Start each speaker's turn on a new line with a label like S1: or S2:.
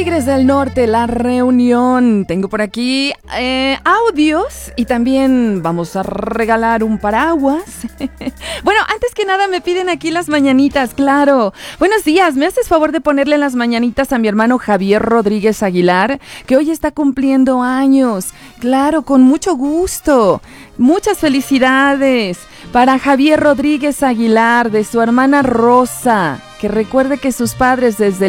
S1: Tigres del Norte, La Reunión. Tengo por aquí audios y también vamos a regalar un paraguas. Bueno, antes que nada me piden aquí las mañanitas, claro. Buenos días, ¿me haces favor de ponerle las mañanitas a mi hermano Javier Rodríguez Aguilar, que hoy está cumpliendo años? Claro, con mucho gusto. Muchas felicidades para Javier Rodríguez Aguilar, de su hermana Rosa, que recuerde que sus padres desde